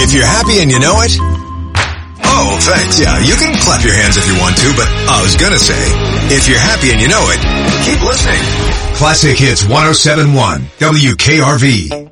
If you're happy and you know it... Oh, thanks. Yeah, you can clap your hands if you want to, but I was gonna say, if you're happy and you know it, keep listening. Classic Hits 107.1 WKRV.